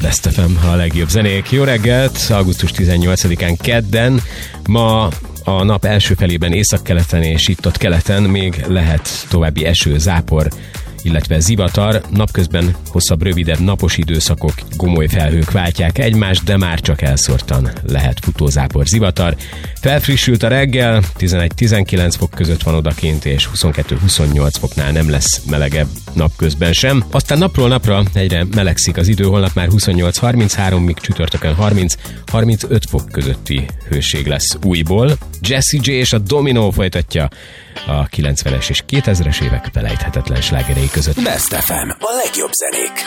Best FM, a legjobb zenék. Jó reggelt, augusztus 18-án kedden. Ma a nap első felében északkeleten és itt-ott keleten még lehet további eső, zápor, illetve zivatar. Napközben hosszabb, rövidebb napos időszakok, gomoly felhők váltják egymást, de már csak elszórtan lehet futózápor, zivatar. Felfrissült a reggel, 11-19 fok között van odakint, és 22-28 foknál nem lesz melegebb napközben sem. Aztán napról napra egyre melegszik az idő, holnap már 28-33, míg csütörtökön 30-35 fok közötti hőség lesz újból. Jessie J és a Domino folytatja a 90-es és 2000-es évek felejthetetlen slágerei között. Best FM, a legjobb zenék.